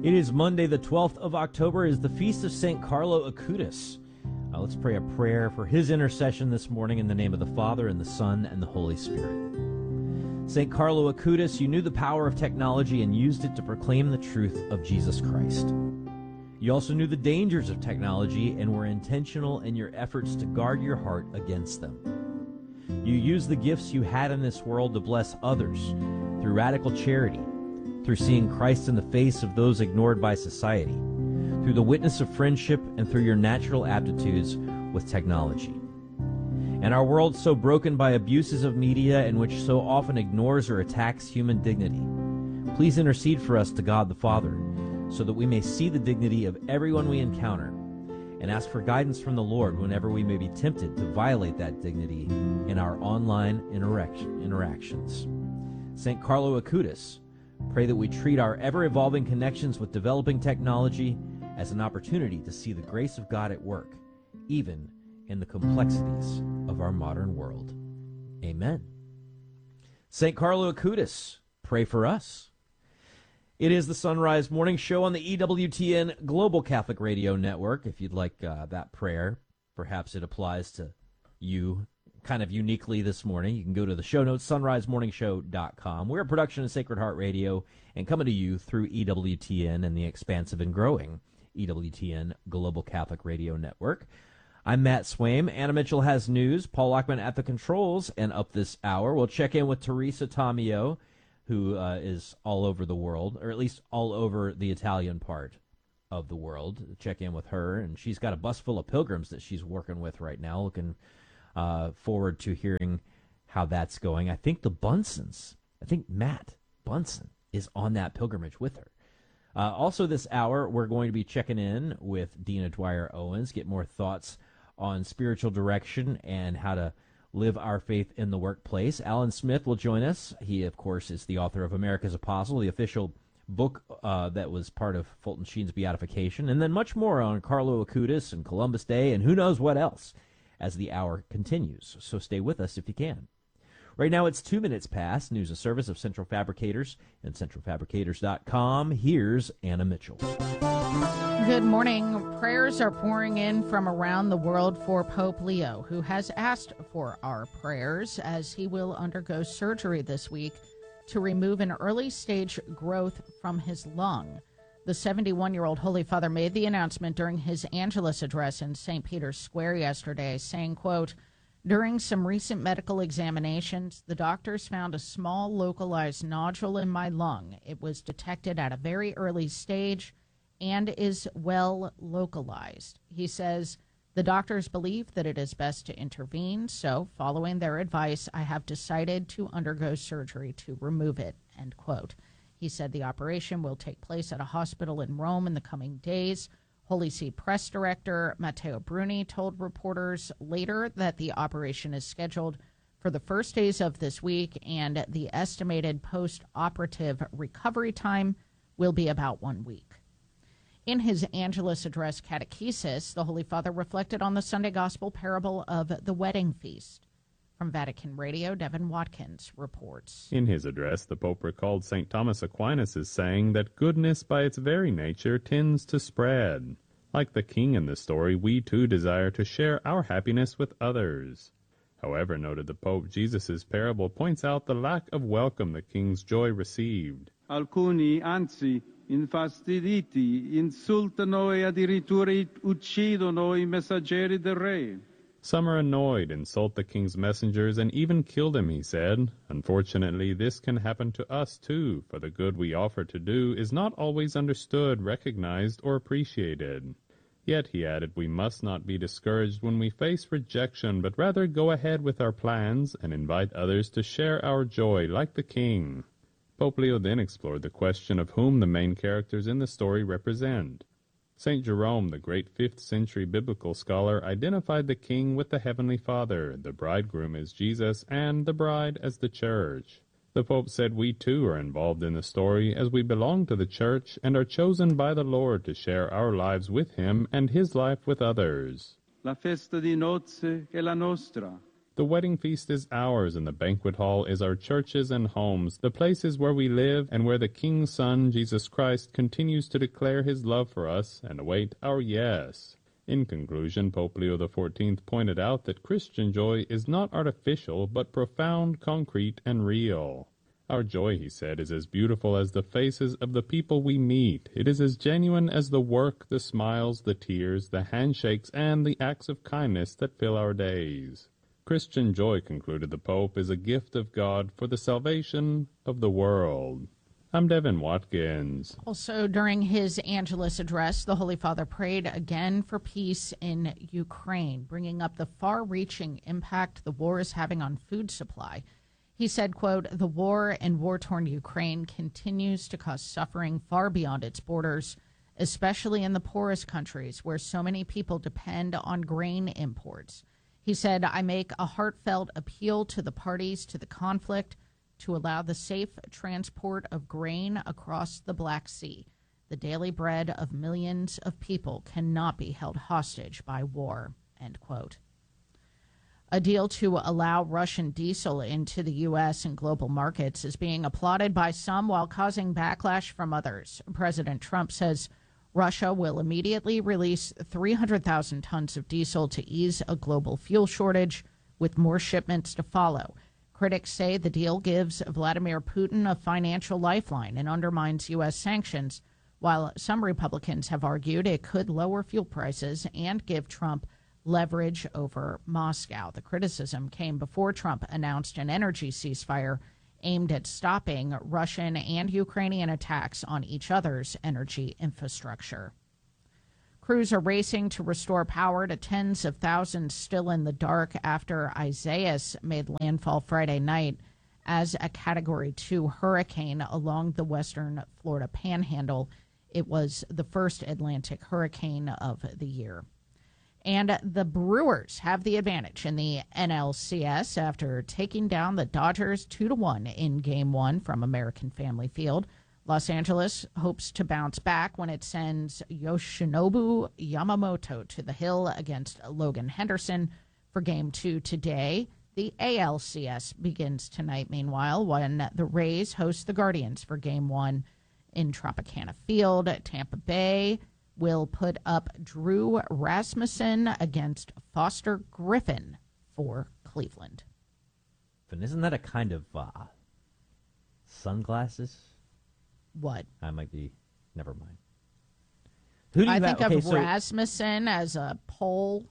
It is Monday, the 12th of October, is the feast of St. Carlo Acutis. Let's pray a prayer for his intercession this morning in the name of the Father, and the Son, and the Holy Spirit. St. Carlo Acutis, you knew the power of technology and used it to proclaim the truth of Jesus Christ. You also knew the dangers of technology and were intentional in your efforts to guard your heart against them. You used the gifts you had in this world to bless others through radical charity, through seeing Christ in the face of those ignored by society, through the witness of friendship, and through your natural aptitudes with technology. In our world so broken by abuses of media and which so often ignores or attacks human dignity, please intercede for us to God the Father, so that we may see the dignity of everyone we encounter, and ask for guidance from the Lord whenever we may be tempted to violate that dignity in our online interactions. St. Carlo Acutis, pray that we treat our ever-evolving connections with developing technology as an opportunity to see the grace of God at work, even in the complexities of our modern world. Amen. St. Carlo Acutis, pray for us. It is the Sunrise Morning Show on the EWTN Global Catholic Radio Network. If you'd like that prayer, perhaps it applies to you kind of uniquely this morning. You can go to the show notes, sunrisemorningshow.com. We're a production of Sacred Heart Radio and coming to you through EWTN and the expansive and growing EWTN Global Catholic Radio Network. I'm Matt Swaim. Anna Mitchell has news. Paul Lockman at the controls, and up this hour, we'll check in with Teresa Tomeo, who is all over the world, or at least all over the Italian part of the world. Check in with her, and she's got a bus full of pilgrims that she's working with right now. Looking forward to hearing how that's going. I think Matt Bunson is on that pilgrimage with her. Also this hour, we're going to be checking in with Dina Dwyer Owens, get more thoughts on spiritual direction and how to live our faith in the workplace. Alan Smith will join us. He, of course, is the author of America's Apostle, the official book that was part of Fulton Sheen's beatification, and then much more on Carlo Acutis and Columbus Day and who knows what else as the hour continues. So stay with us if you can. Right now it's 2 minutes past. News and service of Central Fabricators and centralfabricators.com. Here's Anna Mitchell. Good morning. Prayers are pouring in from around the world for Pope Leo, who has asked for our prayers as he will undergo surgery this week to remove an early-stage growth from his lung. The 71-year-old Holy Father made the announcement during his Angelus address in St. Peter's Square yesterday, saying, quote, "During some recent medical examinations, the doctors found a small localized nodule in my lung. It was detected at a very early stage and is well localized." He says, "The doctors believe that it is best to intervene, so following their advice, I have decided to undergo surgery to remove it," end quote. He said the operation will take place at a hospital in Rome in the coming days. Holy See Press Director Matteo Bruni told reporters later that the operation is scheduled for the first days of this week, and the estimated post-operative recovery time will be about 1 week. In his Angelus address catechesis, the Holy Father reflected on the Sunday Gospel parable of the wedding feast. From Vatican Radio, Devin Watkins reports. In his address, the Pope recalled St. Thomas Aquinas' saying that goodness by its very nature tends to spread. Like the king in the story, we too desire to share our happiness with others. However, noted the Pope, Jesus' parable points out the lack of welcome the king's joy received. Alcuni, anzi, infastiditi, insultano e addirittura uccidono I messaggeri del re. Some are annoyed, insult the king's messengers, and even killed him, he said. Unfortunately, this can happen to us too, for the good we offer to do is not always understood, recognized, or appreciated. Yet, he added, we must not be discouraged when we face rejection, but rather go ahead with our plans and invite others to share our joy like the king. Pope Leo then explored the question of whom the main characters in the story represent. St. Jerome, the great 5th century biblical scholar, identified the king with the Heavenly Father, the bridegroom as Jesus, and the bride as the church. The Pope said we too are involved in the story as we belong to the church and are chosen by the Lord to share our lives with him and his life with others. La festa di nozze è la nostra, The wedding feast is ours, and the banquet hall is our churches and homes, the places where we live and where the King's Son, Jesus Christ, continues to declare his love for us and await our yes. In conclusion, Pope Leo XIV pointed out that Christian joy is not artificial, but profound, concrete, and real. Our joy, he said, is as beautiful as the faces of the people we meet. It is as genuine as the work, the smiles, the tears, the handshakes, and the acts of kindness that fill our days. Christian joy, concluded the Pope, is a gift of God for the salvation of the world. I'm Devin Watkins. Also, during his Angelus address, the Holy Father prayed again for peace in Ukraine, bringing up the far-reaching impact the war is having on food supply. He said, quote, "The war in war-torn Ukraine continues to cause suffering far beyond its borders, especially in the poorest countries where so many people depend on grain imports." He said, "I make a heartfelt appeal to the parties to the conflict to allow the safe transport of grain across the Black Sea. The daily bread of millions of people cannot be held hostage by war," end quote. A deal to allow Russian diesel into the U.S. and global markets is being applauded by some while causing backlash from others. President Trump says Russia will immediately release 300,000 tons of diesel to ease a global fuel shortage, with more shipments to follow. Critics say the deal gives Vladimir Putin a financial lifeline and undermines U.S. sanctions, while some Republicans have argued it could lower fuel prices and give Trump leverage over Moscow. The criticism came before Trump announced an energy ceasefire aimed at stopping Russian and Ukrainian attacks on each other's energy infrastructure. Crews are racing to restore power to tens of thousands still in the dark after Isaias made landfall Friday night as a Category 2 hurricane along the western Florida panhandle. It was the first Atlantic hurricane of the year. And the Brewers have the advantage in the NLCS after taking down the Dodgers 2-1 in Game 1 from American Family Field. Los Angeles hopes to bounce back when it sends Yoshinobu Yamamoto to the hill against Logan Henderson for Game 2 today. The ALCS begins tonight, meanwhile, when the Rays host the Guardians for Game 1 in Tropicana Field. Tampa Bay will put up Drew Rasmussen against Foster Griffin for Cleveland. And isn't that a kind of sunglasses? What? I might be. Never mind. Who do you I have? think of Rasmussen as a pole,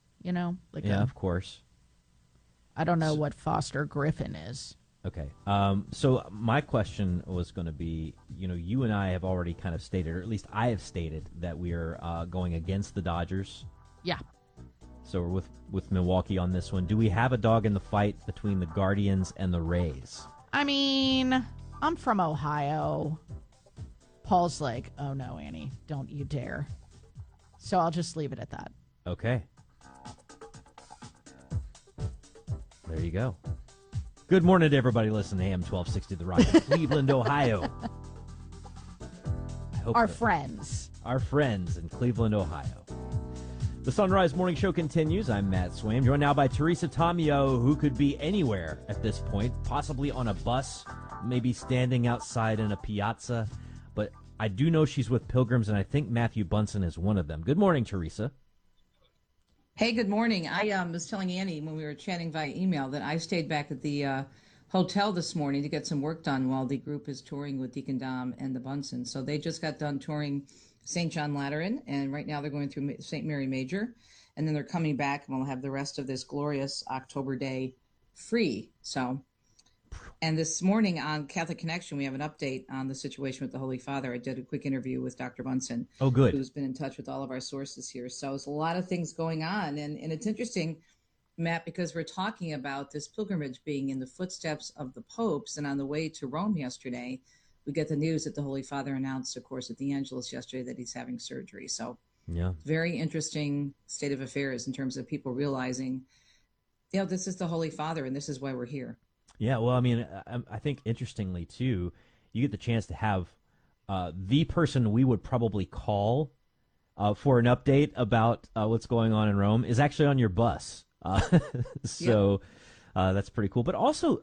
of course. I don't know what Foster Griffin is. Okay. So my question was going to be, you and I have already kind of stated, or at least I have stated, that we are going against the Dodgers. Yeah. So we're with Milwaukee on this one. Do we have a dog in the fight between the Guardians and the Rays? I mean, I'm from Ohio. Paul's like, "Oh no, Annie, don't you dare." So I'll just leave it at that. Okay. There you go. Good morning to everybody listening to AM 1260 The Rock in Cleveland, Ohio. Our friends in Cleveland, Ohio. The Sunrise Morning Show continues. I'm Matt Swaim, joined now by Teresa Tomeo, who could be anywhere at this point, possibly on a bus, maybe standing outside in a piazza. But I do know she's with pilgrims, and I think Matthew Bunson is one of them. Good morning, Teresa. Hey, good morning. I was telling Annie when we were chatting via email that I stayed back at the hotel this morning to get some work done while the group is touring with Deacon Dom and the Bunsons. So they just got done touring St. John Lateran, and right now they're going through St. Mary Major, and then they're coming back, and we'll have the rest of this glorious October day free. And this morning on Catholic Connection, we have an update on the situation with the Holy Father. I did a quick interview with Dr. Bunson. Oh, good. Who's been in touch with all of our sources here. So it's a lot of things going on. And it's interesting, Matt, because we're talking about this pilgrimage being in the footsteps of the popes. And on the way to Rome yesterday, we get the news that the Holy Father announced, of course, at the Angelus yesterday that he's having surgery. So yeah, very interesting state of affairs in terms of people realizing, this is the Holy Father and this is why we're here. Yeah, well, I mean, I think interestingly, too, you get the chance to have the person we would probably call for an update about what's going on in Rome is actually on your bus. Uh, so that's pretty cool. But also,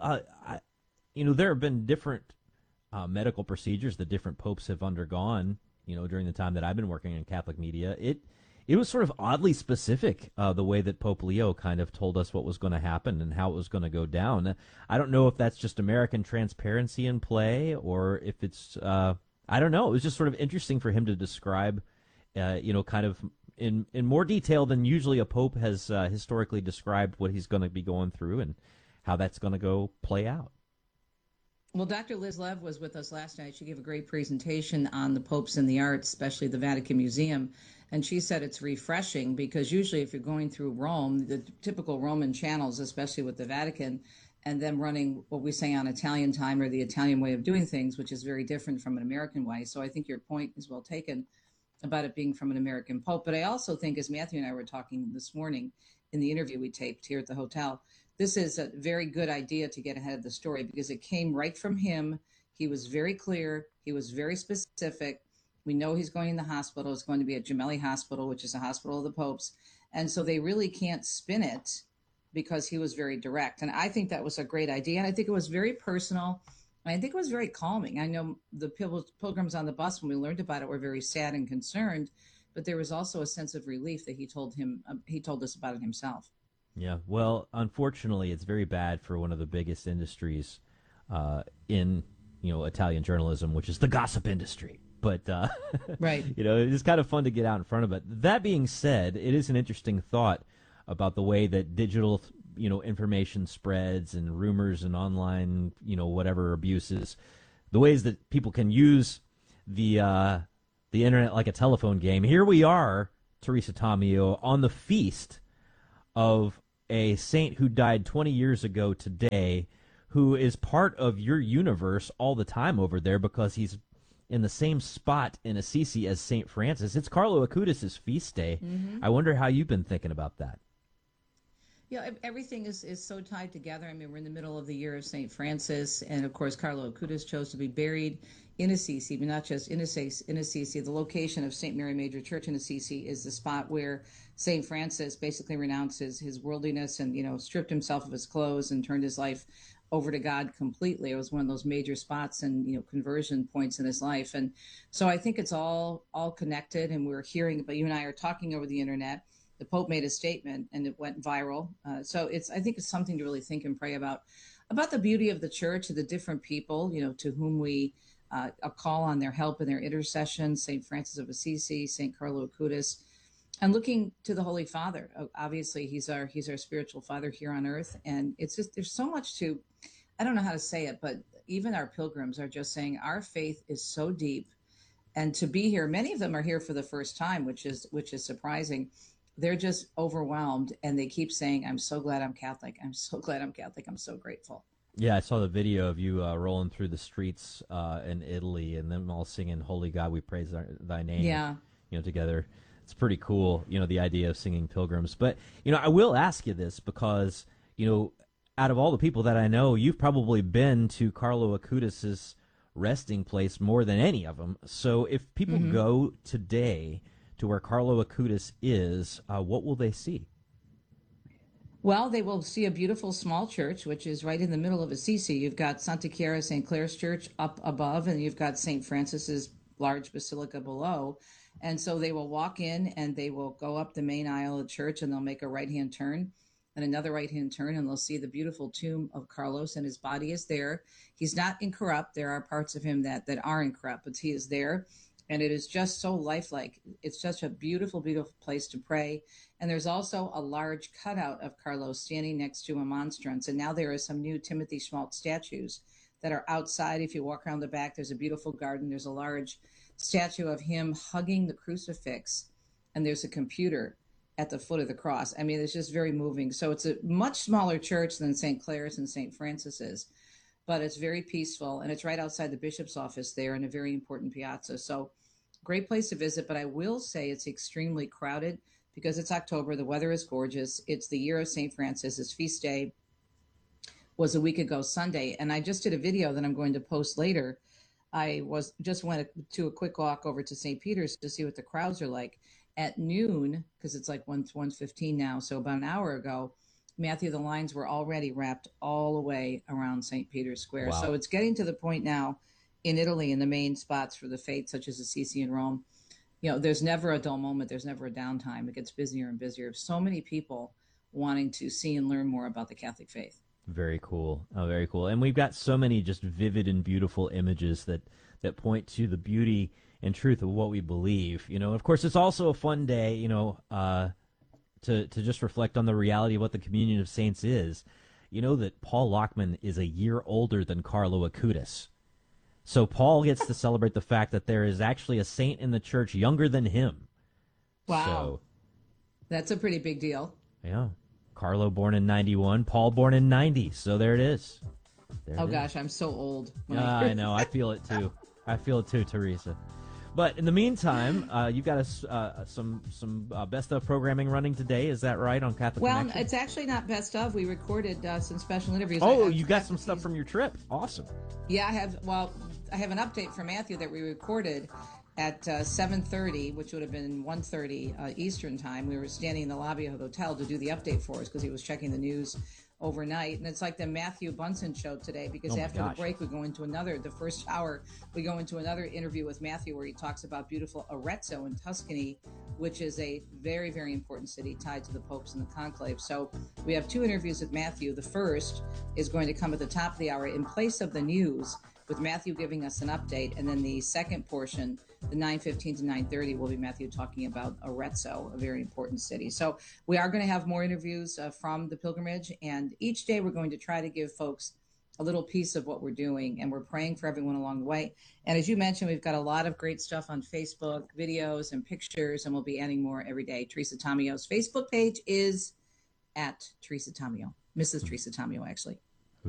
there have been different medical procedures that different popes have undergone. During the time that I've been working in Catholic media, it was sort of oddly specific, the way that Pope Leo kind of told us what was going to happen and how it was going to go down. I don't know if that's just American transparency in play or if it's, I don't know. It was just sort of interesting for him to describe, kind of in more detail than usually a pope has historically described what he's going to be going through and how that's going to go play out. Well, Dr. Liz Lev was with us last night. She gave a great presentation on the popes and the arts, especially the Vatican Museum. And she said it's refreshing because usually if you're going through Rome, the typical Roman channels, especially with the Vatican, and them running what we say on Italian time or the Italian way of doing things, which is very different from an American way. So I think your point is well taken about it being from an American pope. But I also think, as Matthew and I were talking this morning in the interview we taped here at the hotel, this is a very good idea to get ahead of the story because it came right from him. He was very clear. He was very specific. We know he's going in the hospital. It's going to be at Gemelli Hospital, which is a hospital of the popes. And so they really can't spin it because he was very direct. And I think that was a great idea. And I think it was very personal. And I think it was very calming. I know the pilgrims on the bus, when we learned about it, were very sad and concerned. But there was also a sense of relief that he told us about it himself. Yeah, well, unfortunately, it's very bad for one of the biggest industries in Italian journalism, which is the gossip industry. But right, it's kind of fun to get out in front of it. That being said, it is an interesting thought about the way that digital information spreads and rumors and online whatever abuses, the ways that people can use the internet like a telephone game. Here we are, Teresa Tomeo, on the feast of a saint who died 20 years ago today, who is part of your universe all the time over there because he's in the same spot in Assisi as St. Francis. It's Carlo Acutis' feast day. Mm-hmm. I wonder how you've been thinking about that. Yeah, everything is so tied together. I mean, we're in the middle of the year of St. Francis, and of course, Carlo Acutis chose to be buried in Assisi, but not just in Assisi. The location of St. Mary Major Church in Assisi is the spot where St. Francis basically renounces his worldliness and, stripped himself of his clothes and turned his life over to God completely. It was one of those major spots and, conversion points in his life. And so I think it's all connected, and we're hearing, but you and I are talking over the internet. The Pope made a statement and it went viral. So I think it's something to really think and pray about the beauty of the church, the different people, to whom we call on their help and their intercession, St. Francis of Assisi, St. Carlo Acutis, and looking to the Holy Father. Obviously, he's our spiritual father here on earth. And it's just, there's so much I don't know how to say it, but even our pilgrims are just saying our faith is so deep. And to be here, many of them are here for the first time, which is surprising. They're just overwhelmed, and they keep saying, I'm so glad I'm Catholic. I'm so glad I'm Catholic. I'm so grateful. Yeah, I saw the video of you rolling through the streets in Italy, and them all singing "Holy God, we praise Thy name." Yeah, together. It's pretty cool. The idea of singing pilgrims. But I will ask you this because out of all the people that I know, you've probably been to Carlo Acutis' resting place more than any of them. So if people go today to where Carlo Acutis is, what will they see? Well, they will see a beautiful small church, which is right in the middle of Assisi. You've got Santa Chiara St. Clare's Church up above, and you've got St. Francis's large basilica below. And so they will walk in and they will go up the main aisle of the church, and they'll make a right-hand turn and another right-hand turn, and they'll see the beautiful tomb of Carlos, and his body is there. He's not incorrupt. There are parts of him that are incorrupt, but he is there. And it is just so lifelike. It's such a beautiful, beautiful place to pray. And there's also a large cutout of Carlos standing next to a monstrance. And now there are some new Timothy Schmaltz statues that are outside. If you walk around the back, there's a beautiful garden. There's a large statue of him hugging the crucifix. And there's a computer at the foot of the cross. I mean, it's just very moving. So it's a much smaller church than St. Clare's and St. Francis's. But it's very peaceful, and it's right outside the bishop's office there in a very important piazza. So great place to visit, but I will say it's extremely crowded because it's October. The weather is gorgeous. It's the year of St. Francis. His feast day was a week ago Sunday, and I just did a video that I'm going to post later. I went to a quick walk over to St. Peter's to see what the crowds are like. At noon, because it's like 1:15 now, so about an hour ago, Matthew, the lines were already wrapped all the way around St. Peter's Square. Wow. So it's getting to the point now in Italy, in the main spots for the faith, such as Assisi and Rome, there's never a dull moment. There's never a downtime. It gets busier and busier. So many people wanting to see and learn more about the Catholic faith. Very cool. Oh, very cool. And we've got so many just vivid and beautiful images that point to the beauty and truth of what we believe. Of course, it's also a fun day, to just reflect on the reality of what the Communion of Saints is. You know that Paul Lockman is a year older than Carlo Acutis. So Paul gets to celebrate the fact that there is actually a saint in the church younger than him. Wow. So, that's a pretty big deal. Yeah. Carlo born in 91, Paul born in 90. So there it is. Gosh, I'm so old. I know. I feel it too. Teresa. But in the meantime, you've got some best of programming running today. Is that right, on Catholic Connection? Well, it's actually not best of. We recorded some special interviews. Oh, you got some stuff from your trip. Awesome. Yeah, I have an update from Matthew that we recorded at 7:30, which would have been 1:30 Eastern time. We were standing in the lobby of the hotel to do the update for us because he was checking the news overnight. And it's like the Matthew Bunson show today, because after the break we go into the first hour, we go into another interview with Matthew where he talks about beautiful Arezzo in Tuscany, which is a very, very important city tied to the popes and the conclave. So we have two interviews with Matthew. The first is going to come at the top of the hour in place of the news, with Matthew giving us an update. And then the second portion, the 9:15 to 9:30, will be Matthew talking about Arezzo, a very important city. So we are going to have more interviews from the pilgrimage. And each day we're going to try to give folks a little piece of what we're doing. And we're praying for everyone along the way. And as you mentioned, we've got a lot of great stuff on Facebook, videos and pictures, and we'll be adding more every day. Teresa Tomio's Facebook page is at Teresa Tomio, Mrs. Teresa Tomio, actually.